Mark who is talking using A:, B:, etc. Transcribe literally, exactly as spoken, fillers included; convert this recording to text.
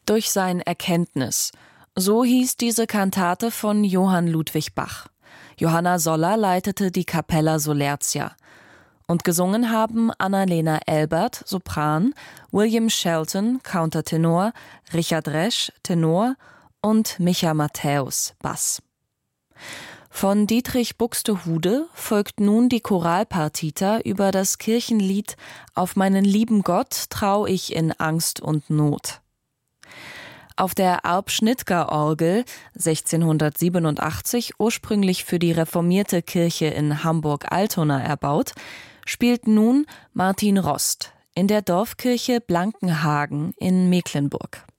A: Durch sein Erkenntnis. So hieß diese Kantate von Johann Ludwig Bach. Johanna Soller leitete die Capella Solertia. Und gesungen haben Annalena Elbert, Sopran, William Shelton, Countertenor, Richard Resch, Tenor und Micha Matthäus, Bass. Von Dietrich Buxtehude folgt nun die Choralpartita über das Kirchenlied »Auf meinen lieben Gott trau ich in Angst und Not«. Auf der Arp-Schnitger-Orgel, sechzehnhundertsiebenundachtzig ursprünglich für die reformierte Kirche in Hamburg-Altona erbaut, spielt nun Martin Rost in der Dorfkirche Blankenhagen in Mecklenburg.